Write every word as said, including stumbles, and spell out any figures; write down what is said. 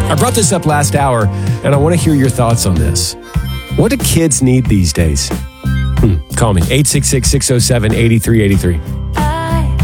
I brought this up last hour, and I want to hear your thoughts on this. What do kids need these days? Hmm, call me, eight six six, six oh seven, eight three eight three.